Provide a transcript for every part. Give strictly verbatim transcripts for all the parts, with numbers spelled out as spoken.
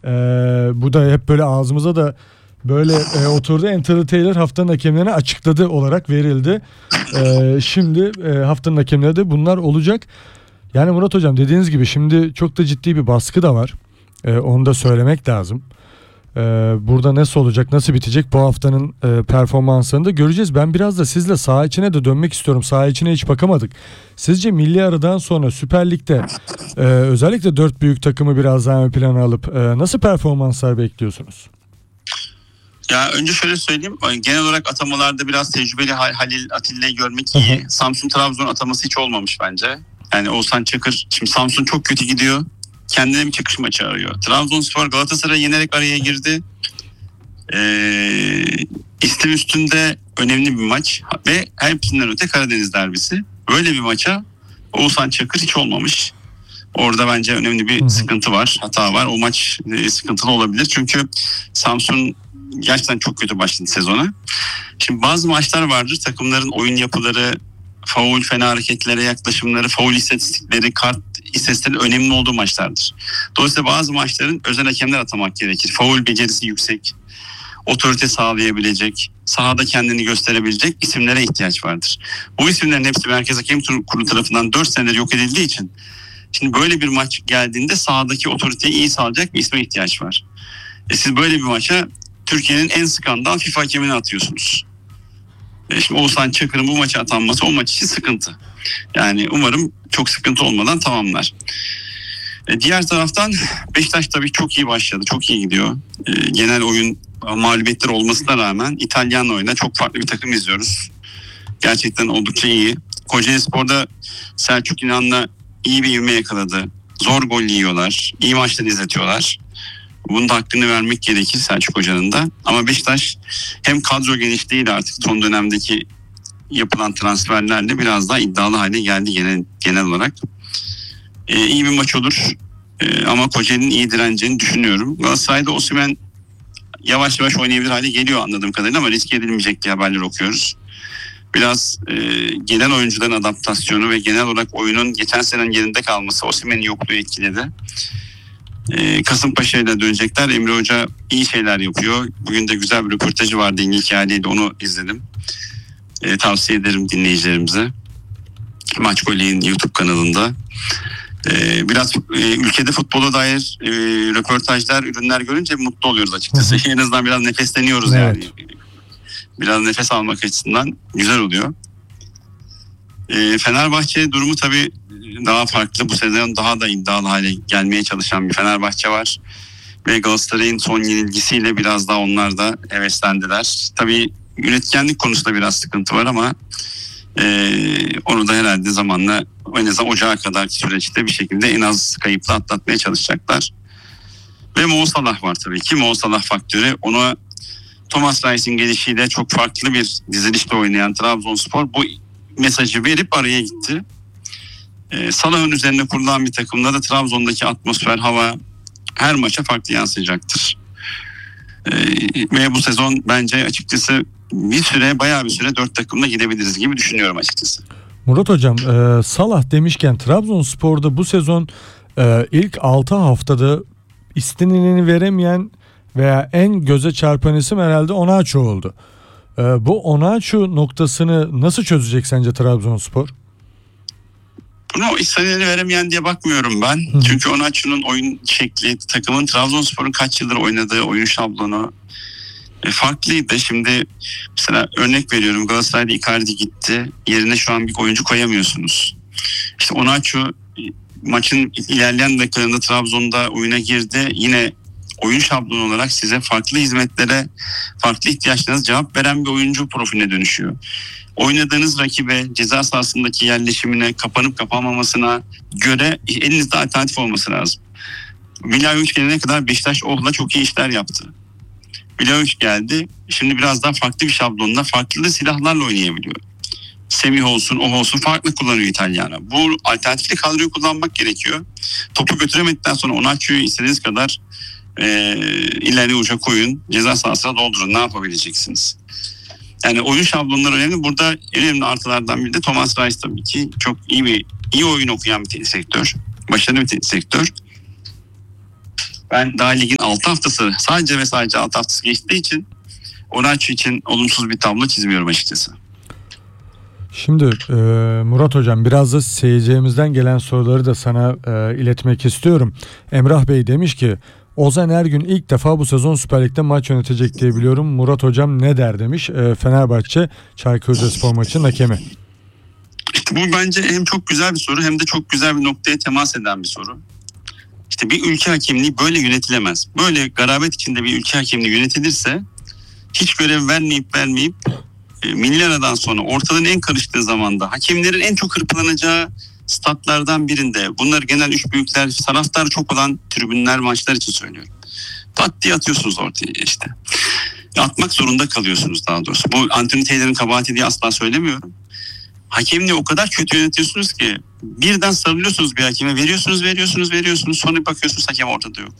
Ee, bu da hep böyle ağzımıza da böyle e, oturdu. Anthony Taylor haftanın hakemlerine açıkladı olarak verildi. Ee, şimdi e, haftanın hakemleri de bunlar olacak. Yani Murat Hocam dediğiniz gibi şimdi çok da ciddi bir baskı da var. Ee, onu da söylemek lazım. Ee, burada nasıl olacak, nasıl bitecek bu haftanın e, performanslarını da göreceğiz. Ben biraz da sizle saha içine de dönmek istiyorum. Saha içine hiç bakamadık. Sizce milli aradan sonra Süper Lig'de e, özellikle dört büyük takımı biraz daha ön plana alıp e, nasıl performanslar bekliyorsunuz? Ya önce şöyle söyleyeyim. Genel olarak atamalarda biraz tecrübeli Halil Atilla'yı görmek iyi. Samsun Trabzon ataması hiç olmamış bence. Yani Oğuzhan Çakır, şimdi Samsun çok kötü gidiyor. Kendine bir çıkış maçı arıyor. Trabzonspor Galatasaray'ı yenerek araya girdi. Ee, istim üstünde önemli bir maç ve hepsinden öte Karadeniz derbisi. Böyle bir maça Oğuzhan Çakır hiç olmamış. Orada bence önemli bir sıkıntı var, hata var. O maç e, sıkıntılı olabilir. Çünkü Samsun gerçekten çok kötü başladı sezona. Şimdi bazı maçlar vardır. Takımların oyun yapıları, faul, fena hareketlere yaklaşımları, faul istatistikleri, kart istatistikleri önemli olduğu maçlardır. Dolayısıyla bazı maçların özel hakemler atamak gerekir. Faul becerisi yüksek, otorite sağlayabilecek, sahada kendini gösterebilecek isimlere ihtiyaç vardır. Bu isimlerin hepsi Merkez Hakem Kurulu tarafından dört senedir yok edildiği için şimdi böyle bir maç geldiğinde sahadaki otoriteyi iyi sağlayacak bir isme ihtiyaç var. E siz böyle bir maça Türkiye'nin en skandal FIFA hakemini atıyorsunuz. E şimdi Oğuzhan Çakır'ın bu maça atanması o maç için sıkıntı. Yani umarım çok sıkıntı olmadan tamamlar. E diğer taraftan Beşiktaş tabii çok iyi başladı. Çok iyi gidiyor. E, genel oyun mağlubiyetler olmasına rağmen İtalyan oyunda çok farklı bir takım izliyoruz. Gerçekten oldukça iyi. Kocaelispor'da Selçuk İnan'la iyi bir ivme yakaladı. Zor gol yiyorlar. İyi maçlar izletiyorlar. Bunun da hakkını vermek gerekir Selçuk Hoca'nın da. Ama Beşiktaş hem kadro genişliğiyle artık son dönemdeki yapılan transferlerle biraz daha iddialı hale geldi genel, genel olarak. Ee, iyi bir maç olur. Ee, ama Kocaeli'nin iyi direneceğini düşünüyorum. Galatasaray'da Osimhen yavaş yavaş oynayabilir hale geliyor anladığım kadarıyla ama riske edilmeyecek diye haberler okuyoruz. Biraz e, gelen oyuncuların adaptasyonu ve genel olarak oyunun geçen senenin yerinde kalması Osimhen'in yokluğu etkiledi. E, Kasımpaşa ile dönecekler. Emre Hoca iyi şeyler yapıyor. Bugün de güzel bir röportajı vardı İngilizce haliyle, onu izledim. E, tavsiye ederim dinleyicilerimize. Maç Goley'in YouTube kanalında. E, biraz e, ülkede futbola dair e, röportajlar, ürünler görünce mutlu oluyoruz açıkçası. En azından biraz nefesleniyoruz evet. Yani. Biraz nefes almak açısından güzel oluyor. E, Fenerbahçe durumu tabii daha farklı. Bu sezon daha da iddialı hale gelmeye çalışan bir Fenerbahçe var. Ve Galatasaray'ın son yenilgisiyle biraz daha onlar da heveslendiler. Tabii üretkenlik konusunda biraz sıkıntı var ama e, onu da herhalde zamanla en azından Ocağa kadarki süreçte bir şekilde en az kayıpla atlatmaya çalışacaklar. Ve Mo Salah var tabii ki. Mo Salah faktörü, ona Thomas Reis'in gelişiyle çok farklı bir dizilişte oynayan Trabzonspor bu mesajı verip araya gitti. Ee, Salah'ın üzerine kurulan bir takımda da Trabzon'daki atmosfer, hava her maça farklı yansıyacaktır. Ee, ve bu sezon bence açıkçası bir süre, bayağı bir süre dört takımla gidebiliriz gibi düşünüyorum açıkçası. Murat Hocam, e, Salah demişken Trabzonspor'da bu sezon e, ilk altı haftada istenileni veremeyen veya en göze çarpan isim herhalde Onaçu oldu. Ee, bu Onaçu noktasını nasıl çözecek sence Trabzonspor? Bunu istenileni veremeyen diye bakmıyorum ben. Hı. Çünkü Onaçu'nun oyun şekli, takımın Trabzonspor'un kaç yıldır oynadığı oyun şablonu e, farklıydı. Şimdi mesela örnek veriyorum, Galatasaray'da Icardi gitti. Yerine şu an bir oyuncu koyamıyorsunuz. İşte Onaçu maçın ilerleyen dakikalarında Trabzon'da oyuna girdi. Yine oyun şablonu olarak size farklı hizmetlere, farklı ihtiyaçlarınıza cevap veren bir oyuncu profiline dönüşüyor. Oynadığınız rakibe, ceza sahasındaki yerleşimine, kapanıp kapanmamasına göre elinizde alternatif olması lazım. Vlahovic gelene kadar Beşiktaş Oh'la çok iyi işler yaptı. Vlahovic geldi, şimdi biraz daha farklı bir şablonla, farklı silahlarla oynayabiliyor. Semih olsun, oh olsun, farklı kullanıyor İtalyan'a. Bu alternatifli kadroyu kullanmak gerekiyor. Topu götüremedikten sonra Onaçu'yu istediğiniz kadar e, ileri uca koyun, ceza sahasına doldurun. Ne yapabileceksiniz? Yani oyun şablonları önemli. Burada en önemli artılardan biri de Thomas Reis tabii ki. Çok iyi bir iyi oyun okuyan bir teknik direktör. Başarılı bir teknik direktör. Ben daha ligin altı haftası sadece ve sadece altı haftası geçtiği için Onaçu için olumsuz bir tablo çizmiyorum açıkçası. Şimdi e, Murat Hocam, biraz da seyircilerimizden gelen soruları da sana e, iletmek istiyorum. Emrah Bey demiş ki Ozan Ergün ilk defa bu sezon Süper Lig'de maç yönetecek diye biliyorum. Murat Hocam ne der demiş. E, Fenerbahçe Çaykur Rizespor maçının hakemi. İşte bu bence hem çok güzel bir soru hem de çok güzel bir noktaya temas eden bir soru. İşte bir ülke hakemliği böyle yönetilemez. Böyle garabet içinde bir ülke hakemliği yönetilirse hiç görev vermeyip vermeyip e, milli aradan sonra ortalığın en karıştığı zamanda hakemlerin en çok hırpalanacağı statlardan birinde, bunlar genel üç büyükler, taraftar çok olan tribünler, maçlar için söylüyorum. Pat diye atıyorsunuz ortaya işte. Atmak zorunda kalıyorsunuz daha doğrusu. Bu Anthony Taylor'ın kabahati diye asla söylemiyorum. Hakemliği o kadar kötü yönetiyorsunuz ki birden sarılıyorsunuz bir hakeme, veriyorsunuz veriyorsunuz veriyorsunuz, sonra bir bakıyorsunuz hakem ortada yok.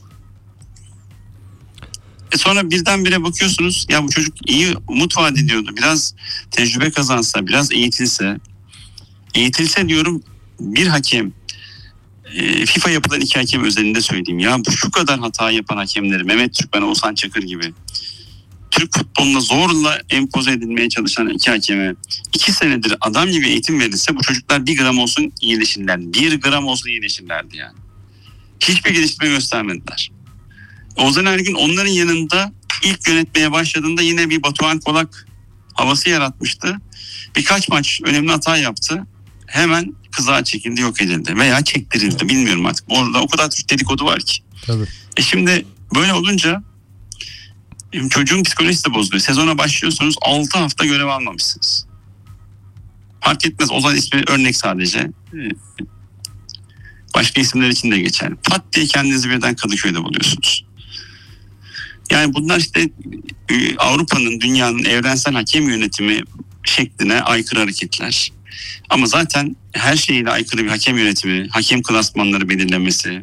E sonra birdenbire bakıyorsunuz ya bu çocuk iyi, umut vaat ediyordu, biraz tecrübe kazansa, biraz eğitilse eğitilse diyorum bir hakem, e, FIFA yapılan iki hakem özelinde söyleyeyim ya, bu şu kadar hata yapan hakemleri, Mehmet Türkmen, Oğuzhan Çakır gibi Türk futboluna zorla empoze edilmeye çalışan iki hakeme iki senedir adam gibi eğitim verilse bu çocuklar bir gram olsun iyileşirler. Bir gram olsun iyileşirlerdi yani. Hiçbir gelişme göstermediler. Ozan Ergün onların yanında ilk yönetmeye başladığında yine bir Batuhan Kolak havası yaratmıştı. Birkaç maç önemli hata yaptı. Hemen kızağa çekildi, yok edildi veya çektirildi. Bilmiyorum artık. Orada o kadar Türk dedikodu var ki. Tabii. E şimdi böyle olunca çocuğun psikolojisi de bozuluyor. Sezona başlıyorsunuz, altı hafta görev almamışsınız. Fark etmez, Ozan ismi örnek sadece. Başka isimler için de geçerli. Pat diye kendinizi birden Kadıköy'de buluyorsunuz. Yani bunlar işte Avrupa'nın, dünyanın evrensel hakem yönetimi şekline aykırı hareketler. Ama zaten her şeyle aykırı bir hakem yönetimi, hakem klasmanları belirlemesi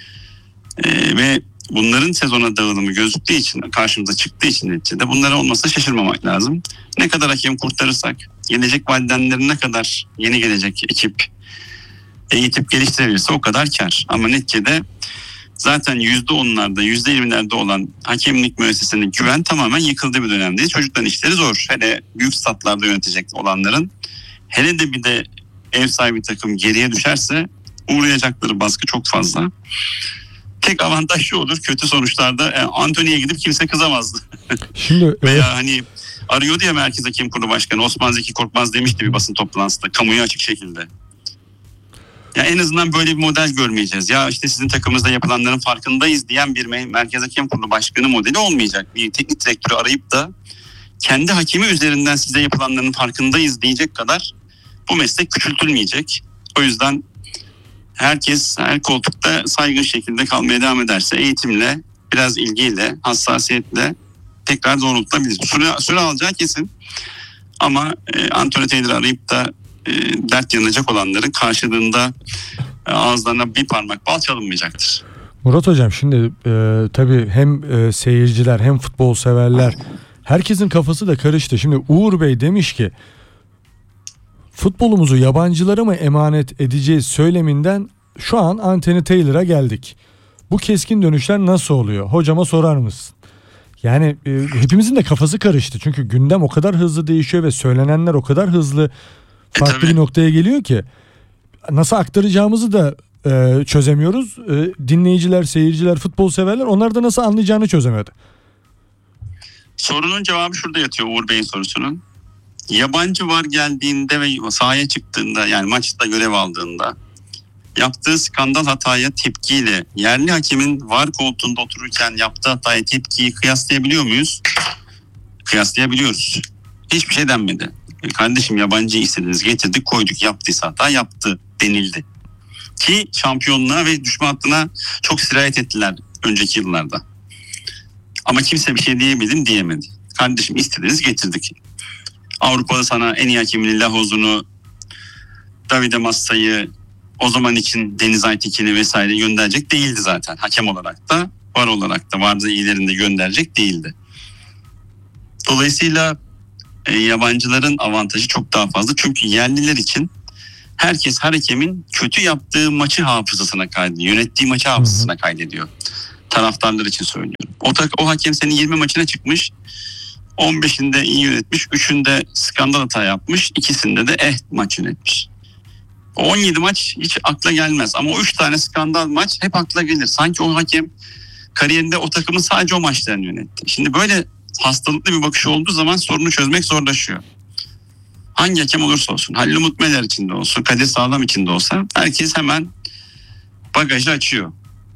e, ve bunların sezona dağılımı gözüktüğü için, karşımıza çıktığı için neticede bunlara olmasa şaşırmamak lazım. Ne kadar hakem kurtarırsak, gelecek validenlerin ne kadar yeni gelecek ekip eğitip geliştirebilirse o kadar kar. Ama neticede zaten yüzde onlarda, yüzde yirmilerde olan hakemlik müessesesine güven tamamen yıkıldığı bir dönemdeyiz. Çocukların işleri zor. Hele büyük statlarda yönetecek olanların, hele de bir de ev sahibi takım geriye düşerse uğrayacakları baskı çok fazla. Tek avantaj şu olur, kötü sonuçlarda yani Anthony'ye gidip kimse kızamazdı. Şimdi veya evet. hani arıyordu ya Merkez Hakem Kurulu Başkanı Osman Zeki Korkmaz, demişti bir basın toplantısında kamuya açık şekilde. Ya en azından böyle bir model görmeyeceğiz. Ya işte sizin takımınızda yapılanların farkındayız diyen bir Merkez Hakem Kurulu Başkanı modeli olmayacak. Bir teknik direktörü arayıp da kendi hakemi üzerinden size yapılanların farkındayız diyecek kadar bu meslek küçültülmeyecek. O yüzden herkes her koltukta saygın şekilde kalmaya devam ederse eğitimle, biraz ilgiyle, hassasiyetle tekrar doğrultulabilir. Süre, süre alacağı kesin. Ama e, Anthony Taylor'ı arayıp da e, dert yanacak olanların karşılığında e, ağızlarına bir parmak bal çalınmayacaktır. Murat Hocam, şimdi e, tabii hem e, seyirciler hem futbol severler, herkesin kafası da karıştı. Şimdi Uğur Bey demiş ki futbolumuzu yabancılara mı emanet edeceğiz söyleminden şu an Anthony Taylor'a geldik. Bu keskin dönüşler nasıl oluyor? Hocama sorar mısın? Yani e, hepimizin de kafası karıştı. Çünkü gündem o kadar hızlı değişiyor ve söylenenler o kadar hızlı farklı e, bir noktaya geliyor ki nasıl aktaracağımızı da e, çözemiyoruz. E, dinleyiciler, seyirciler, futbol severler, onlar da nasıl anlayacağını çözemedi. Sorunun cevabı şurada yatıyor, Uğur Bey'in sorusunun. Yabancı var geldiğinde ve sahaya çıktığında, yani maçta görev aldığında yaptığı skandal hataya tepkiyle yerli hakemin var koltuğunda otururken yaptığı hataya tepkiyi kıyaslayabiliyor muyuz? Kıyaslayabiliyoruz. Hiçbir şey denmedi. E kardeşim, yabancıyı istediniz, getirdik, koyduk, yaptıysa hata yaptı denildi. Ki şampiyonluğa ve düşme hattına çok sirayet ettiler önceki yıllarda. Ama kimse bir şey diyemedim diyemedi. Kardeşim istediniz, getirdik. Avrupa'da sana en iyi hakemin Lahoz'unu, Davide Massa'yı, o zaman için Deniz Aytekin'i vesaire gönderecek değildi zaten. Hakem olarak da, var olarak da, vardı iyilerinde gönderecek değildi. Dolayısıyla e, yabancıların avantajı çok daha fazla. Çünkü yerliler için herkes her hakemin kötü yaptığı maçı hafızasına kaydediyor. Yönettiği maçı hafızasına kaydediyor. Taraftarlar için söylüyorum. O, tak, o hakem senin yirmi maçına çıkmış. on beşinde iyi yönetmiş. üçünde skandal hata yapmış. ikisinde de eh maç yönetmiş. O on yedi maç hiç akla gelmez. Ama o üç tane skandal maç hep akla gelir. Sanki o hakem kariyerinde o takımın sadece o maçlarını yönetti. Şimdi böyle hastalıklı bir bakış olduğu zaman sorunu çözmek zorlaşıyor. Hangi hakem olursa olsun, Halil Umut Meler için de olsun, Kadir Sağlam için de olsa herkes hemen bagajı açıyor.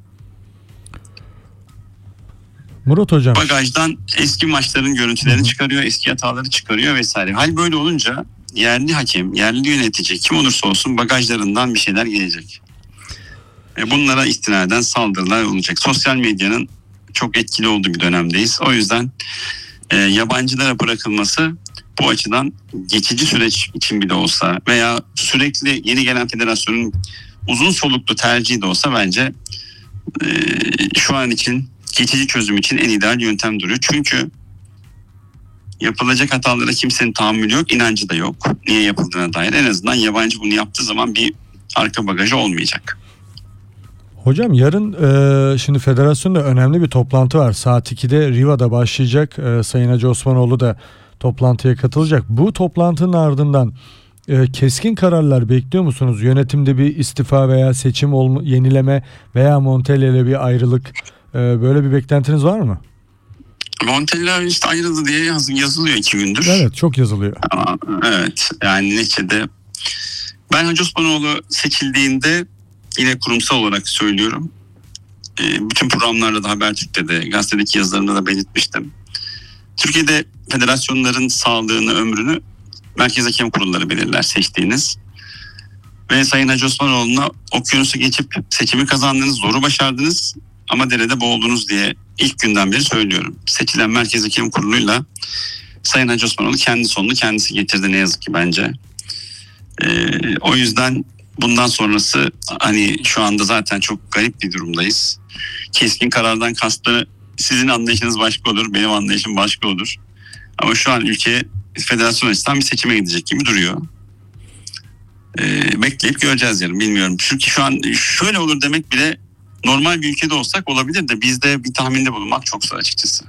Murat Hocam. Bagajdan eski maçların görüntülerini çıkarıyor, eski hataları çıkarıyor vesaire. Hal böyle olunca yerli hakem, yerli yönetici kim olursa olsun bagajlarından bir şeyler gelecek. E bunlara istinaden saldırılar olacak. Sosyal medyanın çok etkili olduğu bir dönemdeyiz. O yüzden e, yabancılara bırakılması bu açıdan geçici süreç için bile olsa veya sürekli yeni gelen federasyonun uzun soluklu tercihi de olsa bence e, şu an için geçici çözüm için en ideal yöntem duruyor. Çünkü yapılacak hatalara kimsenin tahammülü yok, inancı da yok. Niye yapıldığına dair. En azından yabancı bunu yaptığı zaman bir arka bagajı olmayacak. Hocam yarın e, şimdi federasyonda önemli bir toplantı var. Saat ikide Riva'da başlayacak. E, Sayın Hacı Osmanoğlu da toplantıya katılacak. Bu toplantının ardından e, keskin kararlar bekliyor musunuz? Yönetimde bir istifa veya seçim olma, yenileme veya Montella ile bir ayrılık, e, böyle bir beklentiniz var mı? Montella işte ayrıldı diye yaz, yazılıyor iki gündür. Evet, çok yazılıyor. Ama, evet yani neticede ben Hacı Osmanoğlu seçildiğinde yine kurumsal olarak söylüyorum. E, bütün programlarda da Habertürk'te de gazetedeki yazılarımda da belirtmiştim. Türkiye'de federasyonların sağlığını, ömrünü Merkez Hakem Kurulları belirler seçtiğiniz. Ve Sayın Hacı Osmanoğlu'na okyanusu geçip seçimi kazandınız, zoru başardınız ama derede boğuldunuz diye ilk günden beri söylüyorum. Seçilen Merkez Hakem Kurulu'yla Sayın Hacı Osmanoğlu kendi sonunu kendisi getirdi ne yazık ki bence. Ee, o yüzden bundan sonrası hani şu anda zaten çok garip bir durumdayız. Keskin karardan kastı sizin anlayışınız başka olur, benim anlayışım başka olur. Ama şu an ülke federasyon açısından bir seçime gidecek gibi duruyor. Ee, bekleyip göreceğiz yarın, bilmiyorum. Çünkü şu an şöyle olur demek bile normal bir ülkede olsak olabilir de bizde bir tahminde bulunmak çok zor açıkçası.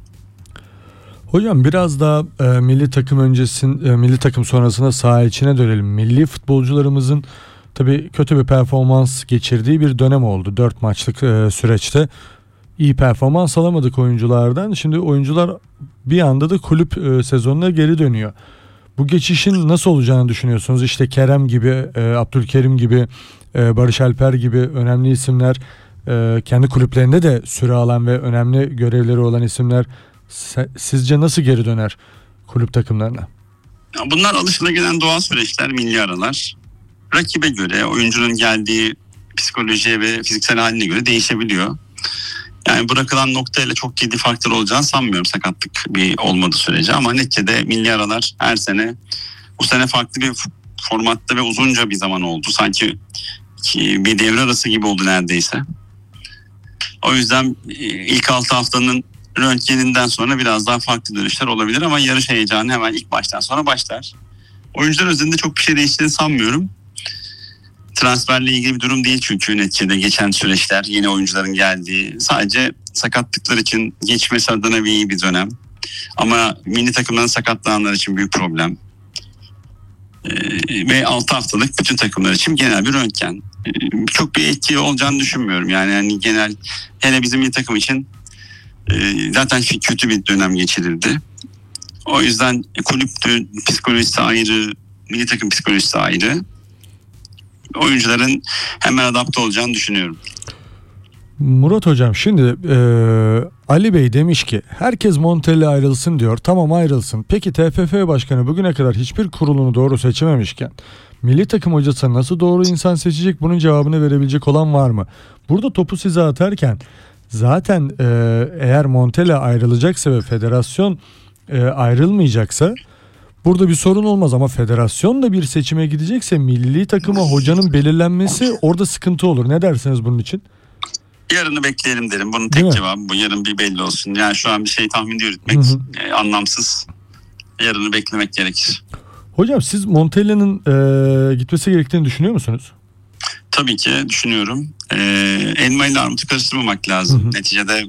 Hocam biraz daha e, milli takım öncesin, e, milli takım sonrasında saha içine dönelim. Milli futbolcularımızın tabii kötü bir performans geçirdiği bir dönem oldu. dört maçlık e, süreçte iyi performans alamadık oyunculardan. Şimdi oyuncular bir anda da kulüp e, sezonuna geri dönüyor. Bu geçişin nasıl olacağını düşünüyorsunuz? İşte Kerem gibi, e, Abdülkerim gibi, e, Barış Alper gibi önemli isimler, e, kendi kulüplerinde de süre alan ve önemli görevleri olan isimler sizce nasıl geri döner kulüp takımlarına? Bunlar alışılagelenen doğal süreçler, milli aralar. Rakibe göre, oyuncunun geldiği psikolojiye ve fiziksel haline göre değişebiliyor. Yani bırakılan noktayla çok ciddi faktör olacağını sanmıyorum sakatlık bir olmadığı sürece. Ama neticede milli aralar her sene, bu sene farklı bir formatta ve uzunca bir zaman oldu. Sanki bir devre arası gibi oldu neredeyse. O yüzden ilk altı haftanın röntgeninden sonra biraz daha farklı dönüşler olabilir ama yarış heyecanı hemen ilk baştan sonra başlar. Oyuncular özelinde çok bir şey değiştiğini sanmıyorum. Transferle ilgili bir durum değil çünkü neticede geçen süreçler, yeni oyuncuların geldiği, sadece sakatlıklar için geçmesi adına bir iyi bir dönem. Ama milli takımların sakatlananlar için büyük problem. Ee, ve altı haftalık bütün takımlar için genel bir röntgen. Ee, çok bir etki olacağını düşünmüyorum. Yani, yani genel, hele bizim milli takım için e, zaten kötü bir dönem geçirildi. O yüzden kulüp psikolojisi ayrı, milli takım psikolojisi ayrı. Oyuncuların hemen adapte olacağını düşünüyorum. Murat Hocam şimdi e, Ali Bey demiş ki herkes Montella ayrılsın diyor. Tamam ayrılsın. Peki T F F Başkanı bugüne kadar hiçbir kurulunu doğru seçememişken milli takım hocası nasıl doğru insan seçecek, bunun cevabını verebilecek olan var mı? Burada topu size atarken zaten e, eğer Montella ayrılacaksa ve federasyon e, ayrılmayacaksa burada bir sorun olmaz ama federasyon da bir seçime gidecekse milli takıma hocanın belirlenmesi orada sıkıntı olur. Ne dersiniz bunun için? Yarını bekleyelim derim. Bunun tek cevabı bu. Yarın bir belli olsun. Yani şu an bir şey tahminde yürütmek hı hı. E, anlamsız. Yarını beklemek gerekir. Hocam siz Montella'nın e, gitmesi gerektiğini düşünüyor musunuz? Tabii ki düşünüyorum. Ee, elma ile armutu karıştırmamak lazım. Hı hı. Neticede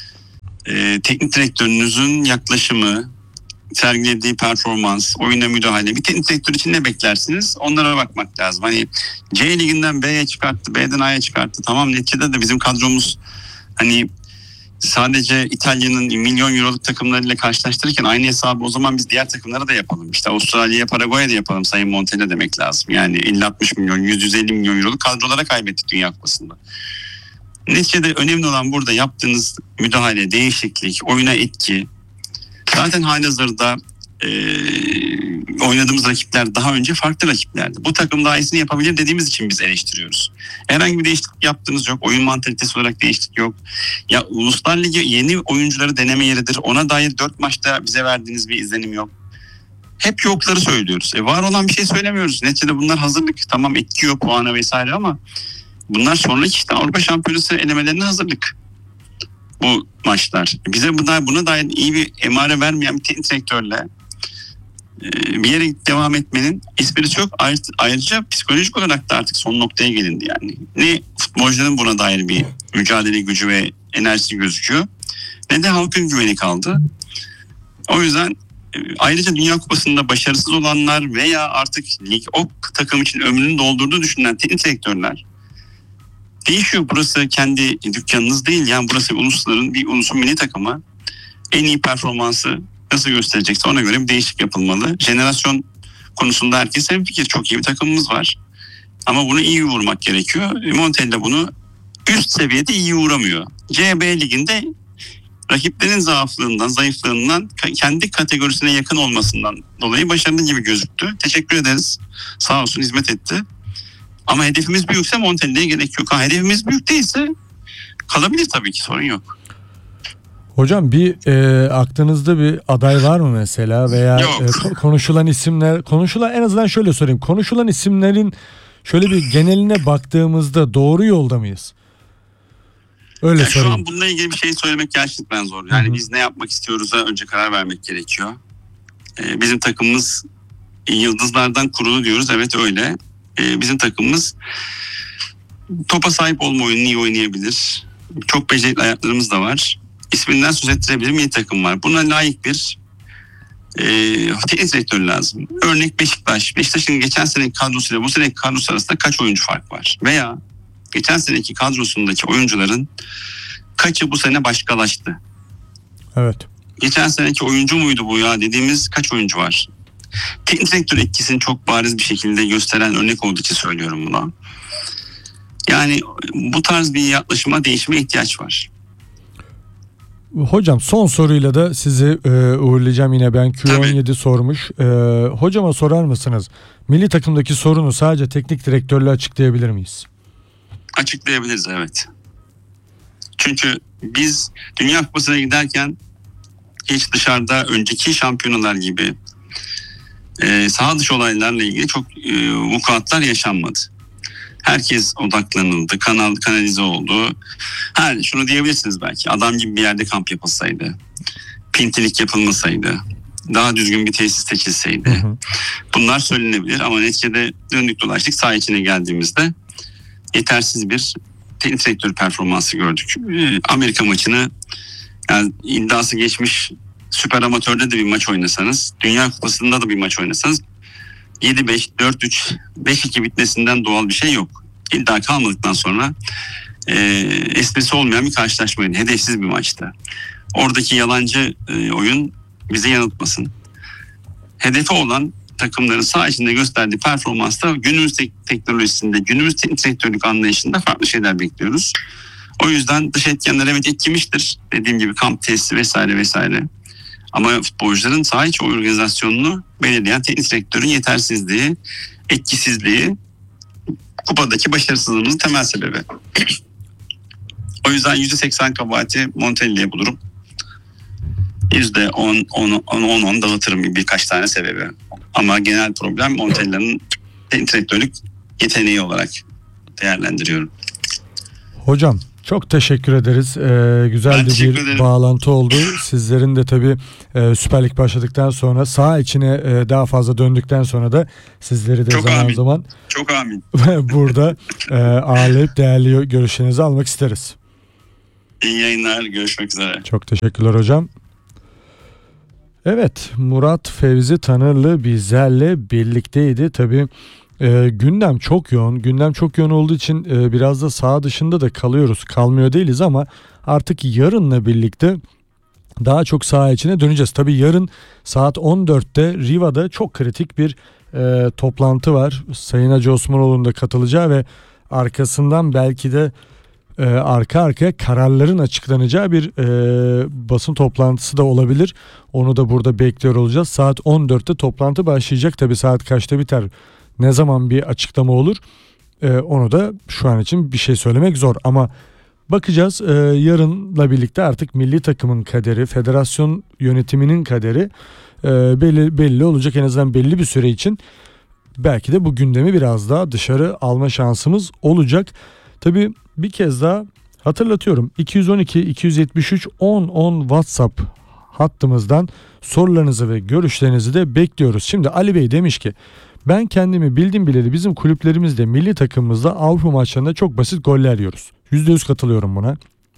e, teknik direktörünüzün yaklaşımı, sergilediği performans, oyuna müdahale, bir teknik direktör için ne beklersiniz? Onlara bakmak lazım. Hani C liginden B'ye çıkarttı, B'den A'ya çıkarttı. Tamam, neticede de bizim kadromuz hani sadece İtalya'nın milyon euroluk takımlarıyla karşılaştırırken aynı hesabı o zaman biz diğer takımlara da yapalım. İşte Avustralya'ya, Paraguay'a da yapalım Sayın Montella demek lazım. Yani elli altmış milyon, yüz yüz elli milyon euroluk kadrolara kaybettik Dünya Kupası'nda. Neticede önemli olan burada yaptığınız müdahale, değişiklik, oyuna etki. Zaten halihazırda e, oynadığımız rakipler daha önce farklı rakiplerdi. Bu takım daha iyisini yapabilir dediğimiz için biz eleştiriyoruz. Herhangi bir değişiklik yaptığınız yok. Oyun mantalitesi olarak değişiklik yok. Ya Uluslar Ligi yeni oyuncuları deneme yeridir. Ona dair dört maçta bize verdiğiniz bir izlenim yok. Hep yokları söylüyoruz. E, var olan bir şey söylemiyoruz. Neticede bunlar hazırlık. Tamam, etki yok, puana vesaire ama bunlar sonraki işte Avrupa Şampiyonası elemelerine hazırlık. Bu maçlar. Bize buna, buna dair iyi bir emare vermeyen bir teknik direktörle e, bir yere devam etmenin esprisi yok. Ayrıca, ayrıca psikolojik olarak da artık son noktaya gelindi yani. Ne futbolcuların buna dair bir mücadele gücü ve enerjisi gözüküyor, ne de halkın güveni kaldı. O yüzden e, ayrıca Dünya Kupası'nda başarısız olanlar veya artık lig o takım için ömrünü doldurduğu düşünülen teknik direktörler değişiyor. Burası kendi dükkanınız değil. Yani burası ulusların bir ulusun milli takımı. En iyi performansı nasıl gösterecekse ona göre bir değişik yapılmalı. Jenerasyon konusunda herkes hemfikir. Çok iyi bir takımımız var. Ama bunu iyi vurmak gerekiyor. Montella bunu üst seviyede iyi vuramıyor. C B liginde rakiplerin zaaflığından, zayıflığından, kendi kategorisine yakın olmasından dolayı başarılı gibi gözüktü. Teşekkür ederiz. Sağ olsun, hizmet etti. Ama hedefimiz büyükse Montella'ya gerek yok. Ha, hedefimiz büyük değilse kalabilir tabii ki, sorun yok. Hocam bir e, aklınızda bir aday var mı mesela veya e, konuşulan isimler, konuşulan en azından şöyle sorayım. Konuşulan isimlerin şöyle bir geneline baktığımızda doğru yolda mıyız? Öyle yani sorayım. şu an bununla ilgili bir şey söylemek gerçekten zor. Yani Hı-hı. biz ne yapmak istiyoruz'a önce karar vermek gerekiyor. Ee, bizim takımımız yıldızlardan kurulu diyoruz. Evet öyle. Ee, bizim takımımız topa sahip olma oyununu iyi oynayabilir. Çok becerikli ayaklarımız da var. İsminden söz ettirebilir milli takım var. Buna layık bir e, teknik direktör lazım. Örnek Beşiktaş. Beşiktaş'ın geçen seneki kadrosuyla bu seneki kadrosu arasında kaç oyuncu fark var? Veya geçen seneki kadrosundaki oyuncuların kaçı bu sene başkalaştı? Evet. Geçen seneki oyuncu muydu bu ya dediğimiz kaç oyuncu var? Teknik direktör etkisini çok bariz bir şekilde gösteren örnek olduğu için söylüyorum buna. Yani bu tarz bir yaklaşıma, değişime ihtiyaç var. Hocam son soruyla da sizi e, uğurlayacağım yine. Ben Q on yedi Tabii. sormuş. E, hocama sorar mısınız? Milli takımdaki sorunu sadece teknik direktörle açıklayabilir miyiz? Açıklayabiliriz, evet. Çünkü biz Dünya Kupası'na giderken hiç dışarıda önceki şampiyonalar gibi e, saha dışı olaylarla ilgili çok e, vukuatlar yaşanmadı. Herkes odaklanıldı, kanal kanalize oldu. Ha, şunu diyebilirsiniz belki, adam gibi bir yerde kamp yapılsaydı, pintilik yapılmasaydı, daha düzgün bir tesis seçilseydi. Hı hı. Bunlar söylenebilir ama neticede döndük dolaştık, saha içine geldiğimizde yetersiz bir teknik direktör performansı gördük. Ee, Amerika maçını, yani iddiası geçmiş süper amatörde de bir maç oynasanız, Dünya Kupası'nda da bir maç oynasanız yedi beş, dört üç, beş iki bitmesinden doğal bir şey yok. İddia kalmadıktan sonra e, esprisi olmayan bir karşılaşmaydı. Hedefsiz bir maçtı. Oradaki yalancı e, oyun bizi yanıltmasın. Hedefi olan takımların saha içinde gösterdiği performansta günümüz tek- teknolojisinde, günümüz teknik direktörlük anlayışında farklı şeyler bekliyoruz. O yüzden dış etkenler evet etkimiştir. Dediğim gibi kamp tesisi vesaire vesaire. Ama futbolcuların saha içi organizasyonunu belirleyen teknik direktörün yetersizliği, etkisizliği kupadaki başarısızlığımızın temel sebebi. O yüzden yüzde seksen kabahati Montella'ya bulurum. yüzde on on on dağıtırım birkaç tane sebebi. Ama genel problem Montella'nın teknik direktörlük yeteneği olarak değerlendiriyorum. Hocam Çok teşekkür ederiz. Ee, güzel de bir ederim. bağlantı oldu. Sizlerin de tabii e, Süper Lig başladıktan sonra saha içine e, daha fazla döndükten sonra da sizleri de Çok zaman amin. zaman Çok amin. burada e, ağırlayıp değerli görüşlerinizi almak isteriz. İyi yayınlar. Görüşmek üzere. Çok teşekkürler hocam. Evet, Murat Fevzi Tanırlı bizlerle birlikteydi. Tabii e, gündem çok yoğun. Gündem çok yoğun olduğu için e, biraz da saha dışında da kalıyoruz. Kalmıyor değiliz ama artık yarınla birlikte daha çok saha içine döneceğiz. Tabii yarın saat on dörtte Riva'da çok kritik bir e, toplantı var. Sayın Hacı Osmanoğlu'nun da katılacağı ve arkasından belki de e, arka arkaya kararların açıklanacağı bir e, basın toplantısı da olabilir. Onu da burada bekliyor olacağız. Saat on dörtte toplantı başlayacak. Tabii saat kaçta biter? Ne zaman bir açıklama olur? E, onu da şu an için bir şey söylemek zor ama bakacağız. Ee, yarınla birlikte artık milli takımın kaderi, federasyon yönetiminin kaderi e, belli, belli olacak. En azından belli bir süre için belki de bu gündemi biraz daha dışarı alma şansımız olacak. Tabii bir kez daha hatırlatıyorum. iki yüz on iki iki yüz yetmiş üç on on WhatsApp hattımızdan sorularınızı ve görüşlerinizi de bekliyoruz. Şimdi Ali Bey demiş ki ben kendimi bildim bileli bizim kulüplerimizde, milli takımımızda Avrupa maçlarında çok basit goller yiyoruz. yüzde yüz katılıyorum buna.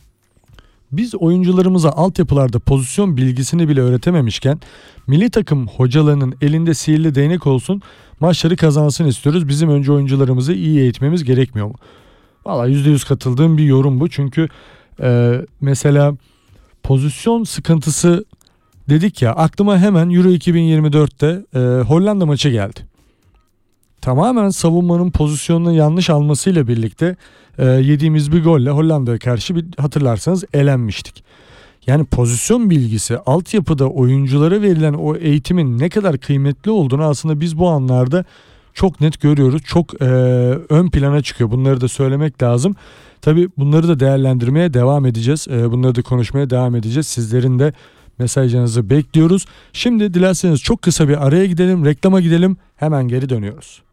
Biz oyuncularımıza altyapılarda pozisyon bilgisini bile öğretememişken milli takım hocalarının elinde sihirli değnek olsun, maçları kazansın istiyoruz. Bizim önce oyuncularımızı iyi eğitmemiz gerekmiyor mu? Valla yüzde yüz katıldığım bir yorum bu. Çünkü e, mesela pozisyon sıkıntısı dedik ya, aklıma hemen Euro iki bin yirmi dörtte e, Hollanda maçı geldi. Tamamen savunmanın pozisyonunu yanlış almasıyla birlikte e, yediğimiz bir golle Hollanda'ya karşı bir, hatırlarsanız elenmiştik. Yani pozisyon bilgisi, altyapıda oyunculara verilen o eğitimin ne kadar kıymetli olduğunu aslında biz bu anlarda çok net görüyoruz. Çok e, ön plana çıkıyor. Bunları da söylemek lazım. Tabii bunları da değerlendirmeye devam edeceğiz. E, bunları da konuşmaya devam edeceğiz. Sizlerin de mesajlarınızı bekliyoruz. Şimdi dilerseniz çok kısa bir araya gidelim, reklama gidelim. Hemen geri dönüyoruz.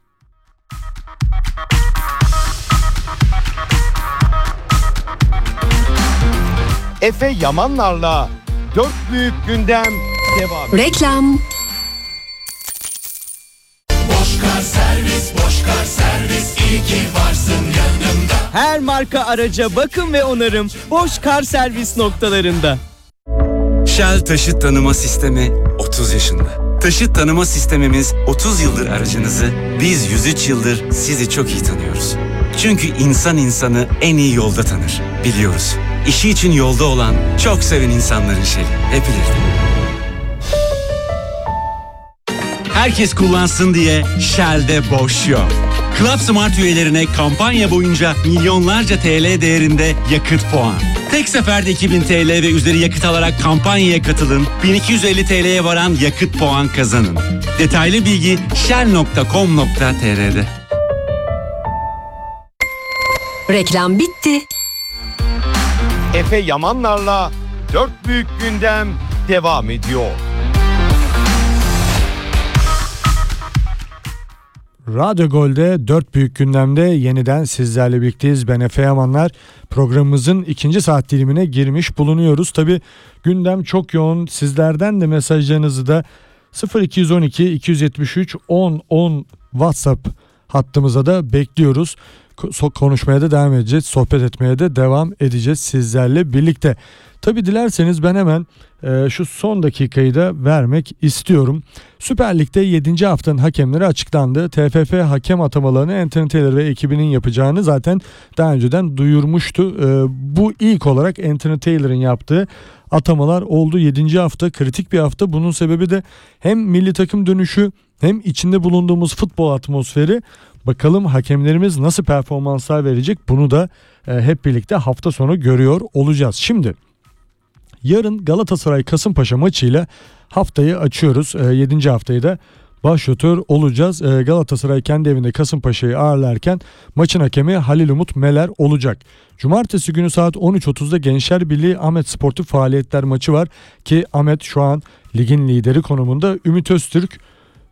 Efe Yamanlar'la Dört Büyük Gündem devam. Reklam. Boşkar servis, Boşkar servis, iyi ki varsın yanımda. Her marka araca bakım ve onarım Boşkar servis noktalarında. Shell Taşıt Tanıma Sistemi otuz yaşında. Taşıt tanıma sistemimiz otuz yıldır aracınızı, biz yüz üç yıldır sizi çok iyi tanıyoruz. Çünkü insan insanı en iyi yolda tanır, biliyoruz. İşi için yolda olan, çok seven insanların Shell'i. Hep ileride. Herkes kullansın diye Shell'de boş yok. Club Smart üyelerine kampanya boyunca milyonlarca T L değerinde yakıt puan. Tek seferde iki bin T L ve üzeri yakıt alarak kampanyaya katılın. bin iki yüz elli T L'ye varan yakıt puan kazanın. Detaylı bilgi shell nokta com nokta t r'de. Reklam bitti. Efe Yamanlar'la Dört Büyük Gündem devam ediyor. Radyo Gol'de Dört Büyük Gündem'de yeniden sizlerle birlikteyiz. Ben Efe Yamanlar. Programımızın ikinci saat dilimine girmiş bulunuyoruz. Tabii gündem çok yoğun. Sizlerden de mesajlarınızı da sıfır iki on iki iki yüz yetmiş üç on on WhatsApp hattımıza da bekliyoruz. Konuşmaya da devam edeceğiz. Sohbet etmeye de devam edeceğiz sizlerle birlikte. Tabii dilerseniz ben hemen e, şu son dakikayı da vermek istiyorum. Süper Lig'de yedinci haftanın hakemleri açıklandı. T F F hakem atamalarını Anthony Taylor ve ekibinin yapacağını zaten daha önceden duyurmuştu. E, bu ilk olarak Anthony Taylor'ın yaptığı atamalar oldu. yedinci hafta kritik bir hafta. Bunun sebebi de hem milli takım dönüşü hem içinde bulunduğumuz futbol atmosferi. Bakalım hakemlerimiz nasıl performanslar verecek, bunu da e, hep birlikte hafta sonu görüyor olacağız. Şimdi yarın Galatasaray Kasımpaşa maçıyla haftayı açıyoruz. E, yedinci haftayı da başlatıyor olacağız. E, Galatasaray kendi evinde Kasımpaşa'yı ağırlarken maçın hakemi Halil Umut Meler olacak. Cumartesi günü saat on üç otuzda Gençler Birliği Ahmet Sportif Faaliyetler maçı var ki Ahmet şu an ligin lideri konumunda. Ümit Öztürk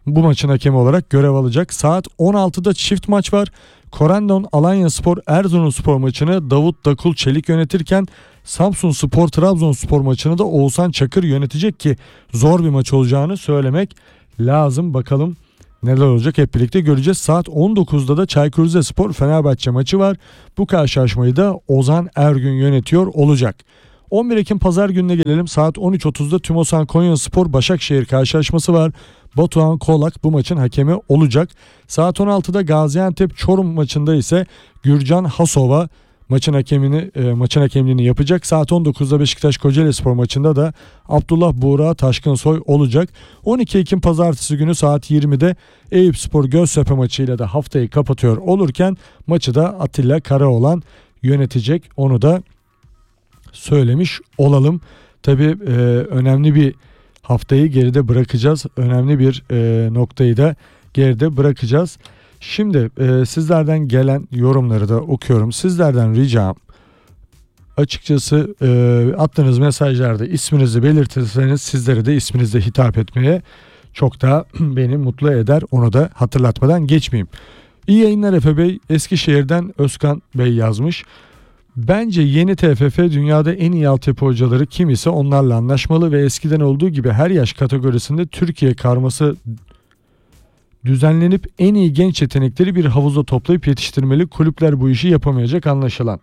bu maçın hakemi olarak görev alacak. Saat on altıda çift maç var. Corendon Alanyaspor Erzurumspor maçını Davut Dakul Çelik yönetirken Samsunspor Trabzonspor maçını da Oğuzhan Çakır yönetecek ki zor bir maç olacağını söylemek lazım. Bakalım neler olacak hep birlikte göreceğiz. Saat on dokuzda da Çaykur Rizespor Fenerbahçe maçı var. Bu karşılaşmayı da Ozan Ergün yönetiyor olacak. on bir Ekim Pazar gününe gelelim. Saat on üç otuzda Tümosan Konyaspor Başakşehir karşılaşması var. Batuhan Kolak bu maçın hakemi olacak. Saat on altıda Gaziantep Çorum maçında ise Gürcan Hasova maçın hakemini e, maçın hakemliğini yapacak. Saat on dokuzda Beşiktaş Kocaelispor maçında da Abdullah Buğra Taşkınsoy olacak. on iki Ekim Pazartesi günü saat yirmide Eyüpspor Göztepe maçıyla da haftayı kapatıyor olurken maçı da Atilla Karaoğlan yönetecek. Onu da söylemiş olalım. Tabii e, önemli bir haftayı geride bırakacağız. Önemli bir e, noktayı da geride bırakacağız. Şimdi e, sizlerden gelen yorumları da okuyorum. Sizlerden ricam açıkçası e, attığınız mesajlarda isminizi belirtirseniz sizlere de isminizle hitap etmeye çok daha beni mutlu eder. Onu da hatırlatmadan geçmeyeyim. İyi yayınlar Efe Bey. Eskişehir'den Özkan Bey yazmış. Bence yeni T F F dünyada en iyi altyapı hocaları kim ise onlarla anlaşmalı ve eskiden olduğu gibi her yaş kategorisinde Türkiye karması düzenlenip en iyi genç yetenekleri bir havuza toplayıp yetiştirmeli. Kulüpler bu işi yapamayacak anlaşılan.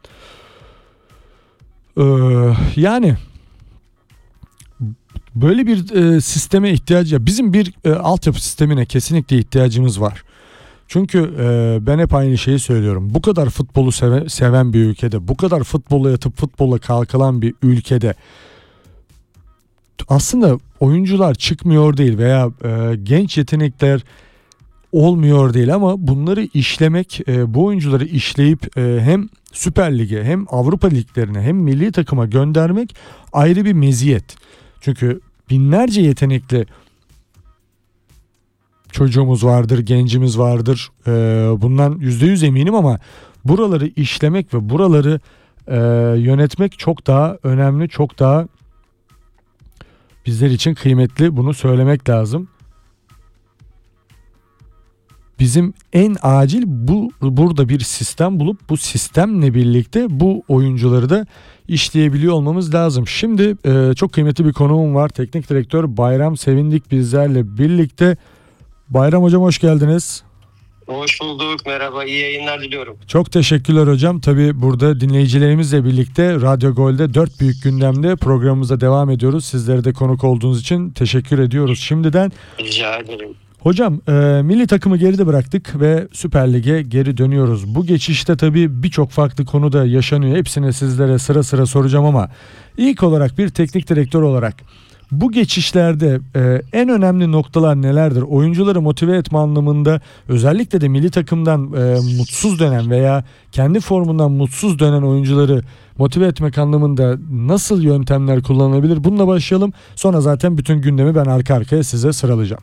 Ee, yani böyle bir e, sisteme ihtiyacı ya bizim bir e, altyapı sistemine kesinlikle ihtiyacımız var. Çünkü e, ben hep aynı şeyi söylüyorum. Bu kadar futbolu seve, seven bir ülkede, bu kadar futbola yatıp futbola kalkılan bir ülkede aslında oyuncular çıkmıyor değil veya e, genç yetenekler olmuyor değil ama bunları işlemek, e, bu oyuncuları işleyip e, hem Süper Lig'e hem Avrupa liglerine hem milli takıma göndermek ayrı bir meziyet. Çünkü binlerce yetenekli çocuğumuz vardır, gencimiz vardır. E, bundan yüzde yüz eminim ama buraları işlemek ve buraları e, yönetmek çok daha önemli, çok daha bizler için kıymetli. Bunu söylemek lazım. Bizim en acil bu burada bir sistem bulup bu sistemle birlikte bu oyuncuları da işleyebiliyor olmamız lazım. Şimdi e, çok kıymetli bir konuğum var. Teknik direktör Bayram Sevindik bizlerle birlikte. Bayram hocam hoş geldiniz. Hoş bulduk. Merhaba. İyi yayınlar diliyorum. Çok teşekkürler hocam. Tabii burada dinleyicilerimizle birlikte Radyo Gol'de dört büyük gündemde programımıza devam ediyoruz. Sizlere de konuk olduğunuz için teşekkür ediyoruz şimdiden. Rica ederim. Hocam e, milli takımı geride bıraktık ve Süper Lig'e geri dönüyoruz. Bu geçişte tabii birçok farklı konu da yaşanıyor. Hepsini sizlere sıra sıra soracağım ama ilk olarak bir teknik direktör olarak bu geçişlerde e, en önemli noktalar nelerdir? Oyuncuları motive etme anlamında özellikle de milli takımdan e, mutsuz dönen veya kendi formundan mutsuz dönen oyuncuları motive etmek anlamında nasıl yöntemler kullanılabilir? Bununla başlayalım. Sonra zaten bütün gündemi ben arka arkaya size sıralayacağım.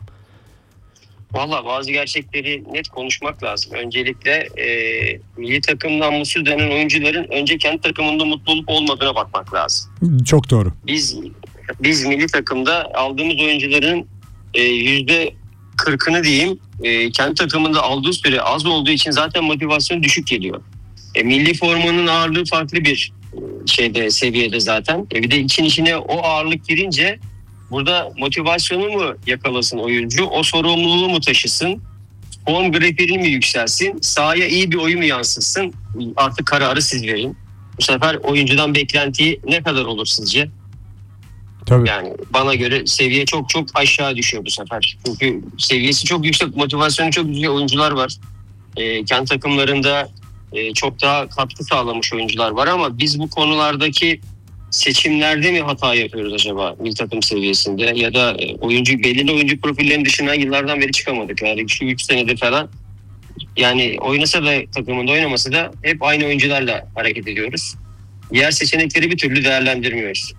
Valla bazı gerçekleri net konuşmak lazım. Öncelikle e, milli takımdan mutsuz dönen oyuncuların önce kendi takımında mutlu olup olmadığına bakmak lazım. Çok doğru. Biz biz milli takımda aldığımız oyuncuların e, yüzde kırkını diyeyim e, kendi takımında aldığı süre az olduğu için zaten motivasyon düşük geliyor. E, milli formanın ağırlığı farklı bir şeyde seviyede zaten. E, bir de için içine o ağırlık girince burada motivasyonu mu yakalasın oyuncu, o sorumluluğu mu taşısın, form grafiğini mi yükselsin, sahaya iyi bir oyun mu yansıtsın, artık kararı siz verin. Bu sefer oyuncudan beklentiyi ne kadar olur sizce? Tabii. Yani bana göre seviye çok çok aşağı düşüyor bu sefer. Çünkü seviyesi çok yüksek, motivasyonu çok yüksek oyuncular var. E, kendi takımlarında e, çok daha katkı sağlamış oyuncular var ama biz bu konulardaki seçimlerde mi hata yapıyoruz acaba milli takım seviyesinde ya da oyuncu belirli oyuncu profillerinin dışına yıllardan beri çıkamadık. Yani şu üç senedir falan yani oynasa da takımında oynamasa da hep aynı oyuncularla hareket ediyoruz. Diğer seçenekleri bir türlü değerlendirmiyoruz.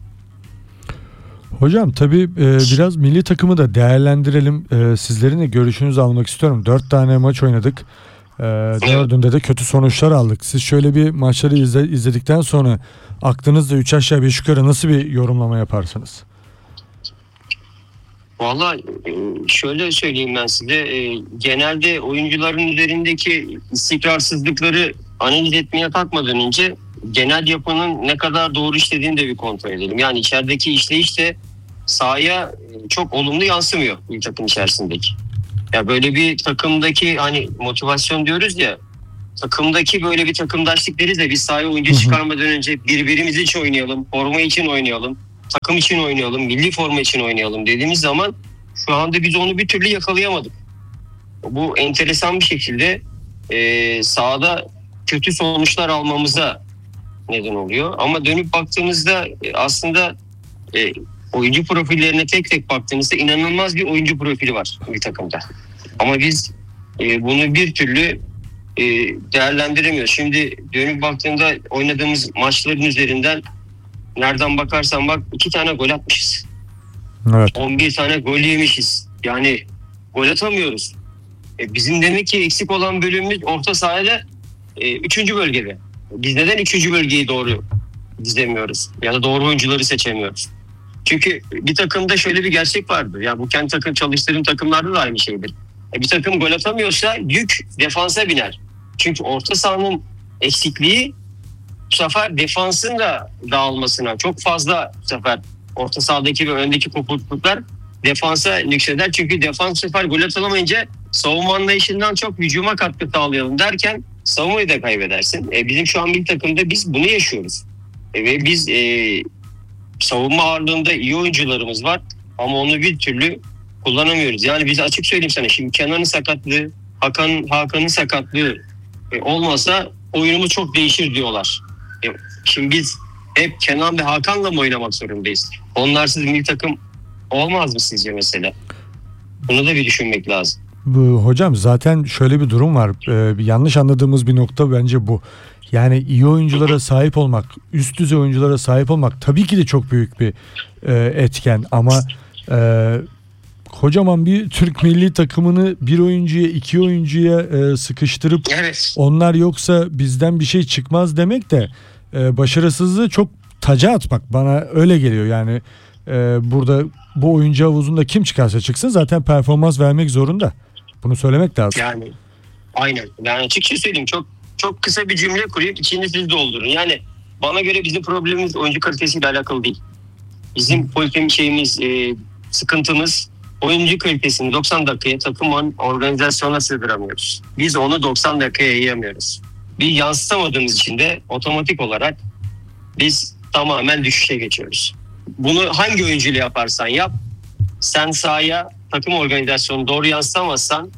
Hocam tabii e, biraz milli takımı da değerlendirelim. E, sizlerin de görüşünüzü almak istiyorum. Dört tane maç oynadık. E, dördünde de kötü sonuçlar aldık. Siz şöyle bir maçları izle, izledikten sonra aklınızda üç aşağı beş yukarı nasıl bir yorumlama yaparsınız? Valla e, şöyle söyleyeyim ben size. E, genelde oyuncuların üzerindeki istikrarsızlıkları analiz etmeye kalkmadan önce genel yapının ne kadar doğru işlediğini de bir kontrol edelim. Yani içerideki işleyiş de sahaya çok olumlu yansımıyor bir takım içerisindeki. Ya böyle bir takımdaki hani motivasyon diyoruz ya, takımdaki böyle bir takımdaşlık deriz de biz sahaya oyuncu çıkarmadan önce birbirimiz için oynayalım, forma için oynayalım, takım için oynayalım, milli forma için oynayalım dediğimiz zaman şu anda biz onu bir türlü yakalayamadık. Bu enteresan bir şekilde e, sahada kötü sonuçlar almamıza neden oluyor. Ama dönüp baktığımızda e, aslında e, oyuncu profillerine tek tek baktığımızda inanılmaz bir oyuncu profili var bir takımda. Ama biz e, bunu bir türlü e, değerlendiremiyoruz. Şimdi dönüp baktığımda oynadığımız maçların üzerinden nereden bakarsan bak iki tane gol atmışız. Evet. on bir tane gol yemişiz. Yani gol atamıyoruz. E, bizim demek ki eksik olan bölümümüz orta sahada e, üçüncü bölgede. Biz neden üçüncü bölgeyi doğru dizemiyoruz? Ya da doğru oyuncuları seçemiyoruz? Çünkü bir takımda şöyle bir gerçek vardır. Ya bu kendi takım çalıştığım takımlarda da aynı şeydir. E, bir takım gol atamıyorsa yük defansa biner. Çünkü orta sahanın eksikliği bu sefer defansın da dağılmasına çok fazla bu sefer orta sahadaki ve öndeki kopukluklar defansa nükseder. Çünkü defans bu sefer gol atamayınca savunma anlayışından çok hücuma katkı sağlayalım derken savunmayı da kaybedersin. E, bizim şu an bir takımda biz bunu yaşıyoruz. E, ve biz e, savunma ağırlığında iyi oyuncularımız var ama onu bir türlü kullanamıyoruz. Yani biz açık söyleyeyim sana, şimdi Kenan'ın sakatlığı, Hakan Hakan'ın sakatlığı e, olmasa oyunumuz çok değişir diyorlar. E, şimdi biz hep Kenan ve Hakan'la mı oynamak zorundayız? Onlarsız milli takım olmaz mı sizce mesela? Bunu da bir düşünmek lazım. Bu, hocam zaten şöyle bir durum var. Ee, yanlış anladığımız bir nokta bence bu. Yani iyi oyunculara sahip olmak, üst düzey oyunculara sahip olmak tabii ki de çok büyük bir e, etken ama e, kocaman bir Türk milli takımını bir oyuncuya, iki oyuncuya e, sıkıştırıp Evet. onlar yoksa bizden bir şey çıkmaz demek de e, başarısızlığı çok taca atmak, bana öyle geliyor. Yani e, burada bu oyuncu havuzunda kim çıkarsa çıksın zaten performans vermek zorunda. Bunu söylemek lazım. Yani aynen. Yani açıkça söyleyeyim, çok çok kısa bir cümle kurayım, içini siz doldurun. Yani bana göre bizim problemimiz oyuncu kalitesiyle alakalı değil. Bizim politik şeyimiz, e, sıkıntımız oyuncu kalitesini doksan dakikaya takım organizasyona sığdıramıyoruz. Biz onu doksan dakikaya yiyemiyoruz. Bir yansıtamadığımız için de otomatik olarak biz tamamen düşüşe geçiyoruz. Bunu hangi oyuncuyla yaparsan yap, sen sahaya takım organizasyonu doğru yansıtamazsan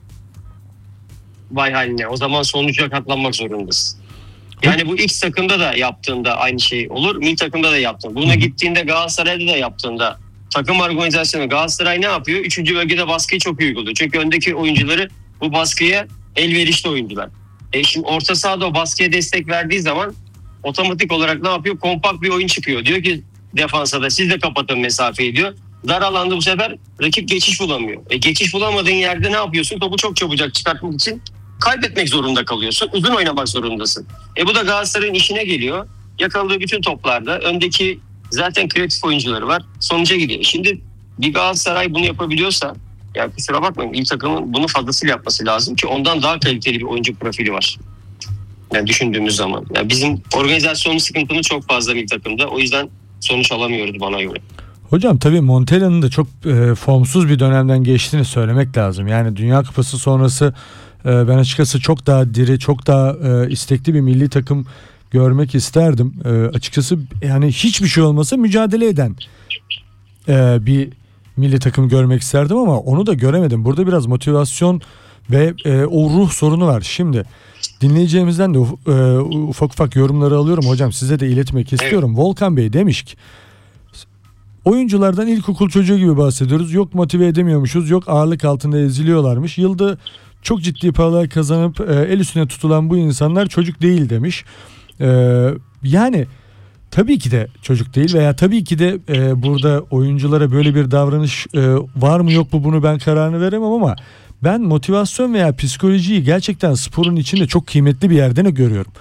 vay haline, o zaman sonuca katlanmak zorundasın. Yani bu X takımda da yaptığında aynı şey olur, milli takımda da yaptığında. Buna gittiğinde Galatasaray'da da yaptığında takım organizasyonu, Galatasaray ne yapıyor? Üçüncü bölgede baskıyı çok iyi uyguluyor. Çünkü öndeki oyuncuları bu baskıya elverişli oyuncular. E şimdi orta sahada o baskıya destek verdiği zaman otomatik olarak ne yapıyor? Kompakt bir oyun çıkıyor. Diyor ki defansa da siz de kapatın mesafeyi diyor. Dar alanda bu sefer rakip geçiş bulamıyor. E geçiş bulamadığın yerde ne yapıyorsun? Topu çok çabucak çıkartmak için kaybetmek zorunda kalıyorsun. Uzun oynamak zorundasın. E bu da Galatasaray'ın işine geliyor. Yakaladığı bütün toplarda öndeki zaten kreatif oyuncuları var. Sonuca gidiyor. Şimdi bir Galatasaray bunu yapabiliyorsa, ya kusura bakmayın, ilk takımın bunu fazlasıyla yapması lazım ki ondan daha kaliteli bir oyuncu profili var. Yani düşündüğümüz zaman. Yani bizim organizasyonun sıkıntımız çok fazla bir takımda. O yüzden sonuç alamıyoruz bana göre. Hocam tabii Montella'nın da çok e, formsuz bir dönemden geçtiğini söylemek lazım. Yani Dünya Kupası sonrası e, ben açıkçası çok daha diri, çok daha e, istekli bir milli takım görmek isterdim. E, açıkçası yani hiçbir şey olmasa mücadele eden e, bir milli takım görmek isterdim ama onu da göremedim. Burada biraz motivasyon ve e, o ruh sorunu var. Şimdi dinleyeceğimizden de uf, e, ufak ufak yorumları alıyorum. Hocam size de iletmek istiyorum. Evet. Volkan Bey demiş ki oyunculardan ilkokul çocuğu gibi bahsediyoruz. Yok motive edemiyormuşuz. Yok ağırlık altında eziliyorlarmış. Yılda çok ciddi paralar kazanıp e, el üstüne tutulan bu insanlar çocuk değil demiş. E, yani tabii ki de çocuk değil veya tabii ki de e, burada oyunculara böyle bir davranış e, var mı yok mu bunu ben kararını veremem ama ben motivasyon veya psikolojiyi gerçekten sporun içinde çok kıymetli bir yerden görüyorum.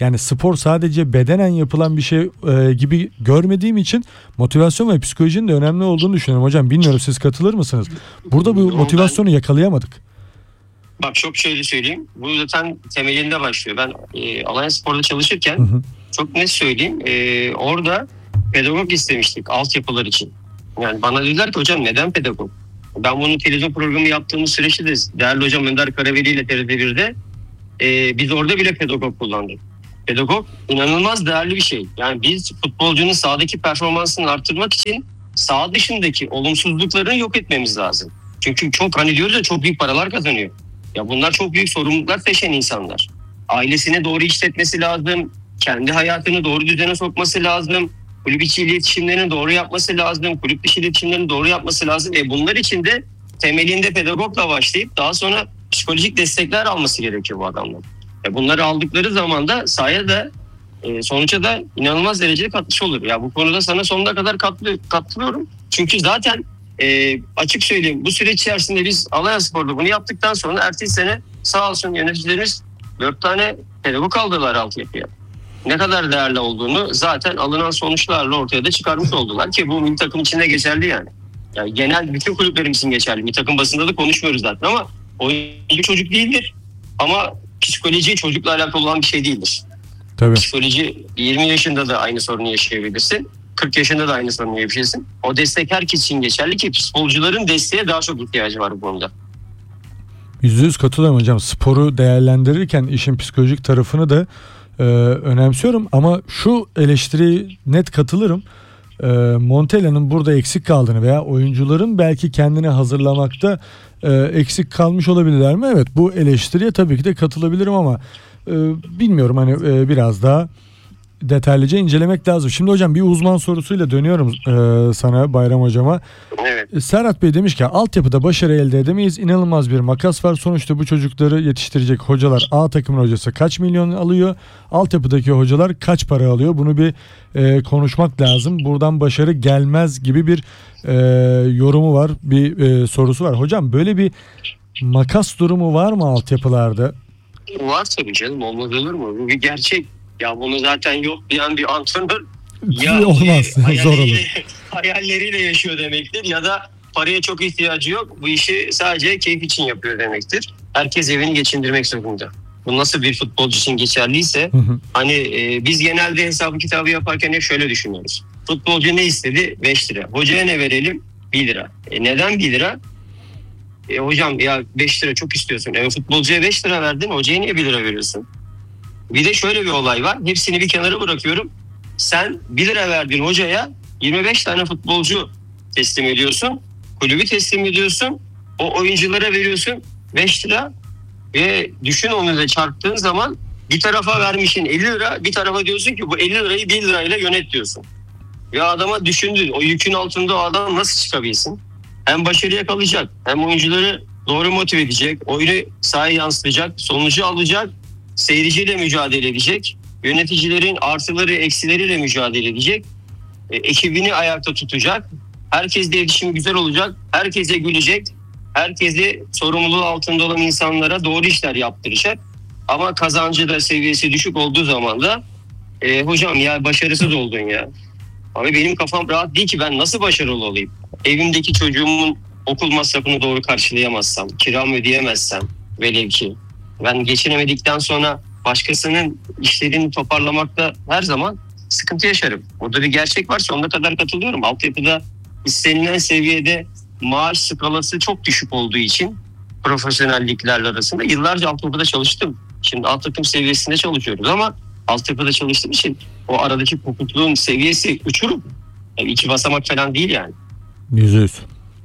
Yani spor sadece bedenen yapılan bir şey e, gibi görmediğim için motivasyon ve psikolojinin de önemli olduğunu düşünüyorum hocam. Bilmiyorum, siz katılır mısınız? Burada bu motivasyonu yakalayamadık. Bak çok şöyle söyleyeyim. Bu zaten temelinde başlıyor. Ben e, Alanya Spor'da çalışırken Hı hı. çok net söyleyeyim. E, orada pedagog istemiştik altyapılar için. Yani bana dediler ki hocam neden pedagog? Ben bunu televizyon programı yaptığımız süreçte de değerli hocam Önder Karaveli ile T R T bir'de e, biz orada bile pedagog kullandık. Pedagog inanılmaz değerli bir şey. Yani biz futbolcunun sahadaki performansını arttırmak için saha dışındaki olumsuzluklarını yok etmemiz lazım. Çünkü çok hani diyoruz ya çok büyük paralar kazanıyor. Ya bunlar çok büyük sorumluluklar taşıyan insanlar. Ailesini doğru işletmesi lazım. Kendi hayatını doğru düzene sokması lazım. Kulüp içi iletişimlerini doğru yapması lazım. Kulüp dışı iletişimlerini doğru yapması lazım. E bunlar için de temelinde pedagogla başlayıp daha sonra psikolojik destekler alması gerekiyor bu adamlar. E bunları aldıkları zaman da sahaya da e, sonuçta da inanılmaz derecede katkısı olur. Ya bu konuda sana sonuna kadar katlı, katılıyorum. Çünkü zaten e, açık söyleyeyim bu süreç içerisinde biz Alanya Spor'da bunu yaptıktan sonra ertesi sene sağ olsun yöneticilerimiz dört tane pedagog aldılar altyapıya. Ne kadar değerli olduğunu zaten alınan sonuçlarla ortaya da çıkarmış oldular ki bu milli takım içinde geçerli yani. Yani genel bütün kulüplerimiz için geçerli. Milli takım basında da konuşmuyoruz zaten ama oyuncu çocuk değildir. Ama psikoloji çocukla alakalı olan bir şey değildir. Tabii. Psikoloji yirmi yaşında da aynı sorunu yaşayabilirsin. kırk yaşında da aynı sorunu yaşayabilirsin. O destek herkes için geçerli ki futbolcuların desteğe daha çok ihtiyacı var bu konuda. Yüzde yüz katılıyorum hocam. Sporu değerlendirirken işin psikolojik tarafını da e, önemsiyorum ama şu eleştiriye net katılırım. E, Montella'nın burada eksik kaldığını veya oyuncuların belki kendini hazırlamakta e, eksik kalmış olabilirler mi? Evet, bu eleştiriye tabii ki de katılabilirim ama e, bilmiyorum, hani e, biraz daha detaylıca incelemek lazım. Şimdi hocam bir uzman sorusuyla dönüyorum e, sana, Bayram hocama. Evet. Serhat Bey demiş ki altyapıda başarı elde edemeyiz. İnanılmaz bir makas var. Sonuçta bu çocukları yetiştirecek hocalar, A takımın hocası kaç milyon alıyor? Altyapıdaki hocalar kaç para alıyor? Bunu bir e, konuşmak lazım. Buradan başarı gelmez gibi bir e, yorumu var. Bir e, sorusu var. Hocam böyle bir makas durumu var mı altyapılarda? Var tabii canım, olmaz olur mu? Bu bir gerçek. Ya bunu zaten yok diyen bir antrenör ya olmaz. Zor olur. Hayalleriyle yaşıyor demektir ya da paraya çok ihtiyacı yok. Bu işi sadece keyif için yapıyor demektir. Herkes evini geçindirmek zorunda. Bu nasıl bir futbolcu için geçerliyse Hı hı. hani e, biz genelde hesabı kitabı yaparken hep şöyle düşünüyoruz. Futbolcu ne istedi? beş lira. Hocaya ne verelim? bir lira. E neden bir lira? E hocam ya beş lira çok istiyorsun. E futbolcuya beş lira verdin, hocaya niye bir lira veriyorsun? Bir de şöyle bir olay var. Hepsini bir kenara bırakıyorum. Sen bir lira verdiğin hocaya yirmi beş tane futbolcu teslim ediyorsun. Kulübü teslim ediyorsun. O oyunculara veriyorsun beş lira. Ve düşün, onu da çarptığın zaman bir tarafa vermişsin elli lira. Bir tarafa diyorsun ki bu elli lirayı bir lirayla yönet diyorsun. Ya adama düşündün. O yükün altında o adam nasıl çıkabilsin? Hem başarıya kalacak. Hem oyuncuları doğru motive edecek. Oyunu sahaya yansıtacak. Sonucu alacak. Seyirciyle mücadele edecek. Yöneticilerin artıları eksileriyle mücadele edecek. E, ekibini ayakta tutacak. Herkesle iletişim güzel olacak. Herkese gülecek. Herkesi sorumluluğu altında olan insanlara doğru işler yaptıracak. Ama kazancı da seviyesi düşük olduğu zaman da e, hocam ya başarısız oldun ya. Abi benim kafam rahat değil ki, ben nasıl başarılı olayım? Evimdeki çocuğumun okul masrafını doğru karşılayamazsam, kiramı ödeyemezsem velev ki. Ben geçinemedikten sonra başkasının işlerini toparlamakta her zaman sıkıntı yaşarım. Orada bir gerçek var, sonuna kadar katılıyorum. Altyapıda istenilen seviyede maaş skalası çok düşük olduğu için profesyonelliklerle arasında yıllarca altyapıda çalıştım. Şimdi alt takım seviyesinde çalışıyoruz ama altyapıda çalıştığım için o aradaki kopukluğun seviyesi uçurum. Yani iki basamak falan değil yani. Yüzde yüz.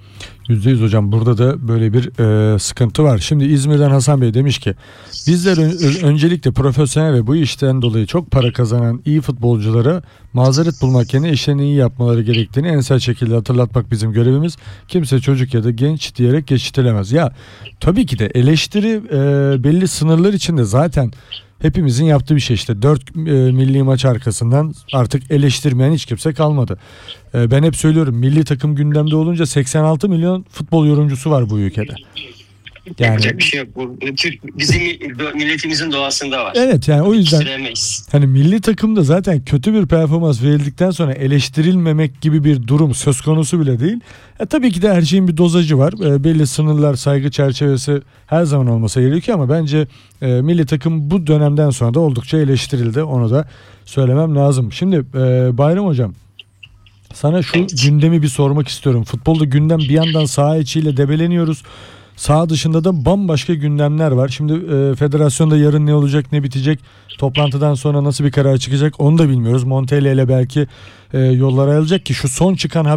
Yüzde yüz hocam, burada da böyle bir e, sıkıntı var. Şimdi İzmir'den Hasan Bey demiş ki bizler ön, öncelikle profesyonel ve bu işten dolayı çok para kazanan iyi futbolculara mazeret bulmak yerine işlerini iyi yapmaları gerektiğini en sert şekilde hatırlatmak bizim görevimiz. Kimse çocuk ya da genç diyerek geçiştirilemez. Ya tabii ki de eleştiri e, belli sınırlar içinde zaten hepimizin yaptığı bir şey. İşte dört e, milli maç arkasından artık eleştirmeyen hiç kimse kalmadı. E, ben hep söylüyorum, milli takım gündemde olunca seksen altı milyon futbol yorumcusu var bu ülkede. Yani Yapacak bir şey yok. Bu Türk, bizim milletimizin doğasında var. evet, yani o yüzden Süremeyiz. hani milli takımda zaten kötü bir performans verildikten sonra eleştirilmemek gibi bir durum söz konusu bile değil. E, tabii ki de her şeyin bir dozajı var. E, belli sınırlar, saygı çerçevesi her zaman olmasa gerekiyor ama bence e, milli takım bu dönemden sonra da oldukça eleştirildi. Onu da söylemem lazım. Şimdi e, Bayram Hocam, sana şu gündemi bir sormak istiyorum. Futbolda gündem bir yandan saha içiyle debeleniyoruz. Saha dışında da bambaşka gündemler var. Şimdi e, federasyonda yarın ne olacak, ne bitecek, toplantıdan sonra nasıl bir karar çıkacak onu da bilmiyoruz. Montella ile belki e, yollar ayrılacak ki şu son çıkan haber